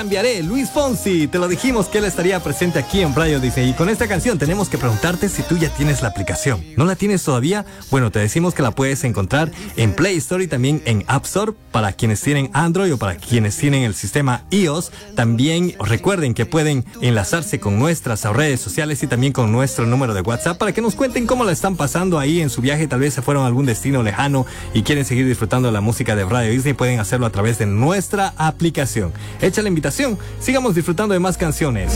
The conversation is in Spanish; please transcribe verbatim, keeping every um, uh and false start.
cambiaré. Luis Fonsi, te lo dijimos que él estaría presente aquí en Radio Disney. Y con esta canción tenemos que preguntarte si tú ya tienes la aplicación. ¿No la tienes todavía? Bueno, te decimos que la puedes encontrar en Play Store y también en App Store para quienes tienen Android o para quienes tienen el sistema iOS. También recuerden que pueden enlazarse con nuestras redes sociales y también con nuestro número de WhatsApp para que nos cuenten cómo la están pasando ahí en su viaje. Tal vez se fueron a algún destino lejano y quieren seguir disfrutando de la música de Radio Disney. Pueden hacerlo a través de nuestra aplicación. Hecha la invitación, sigamos disfrutando de más canciones.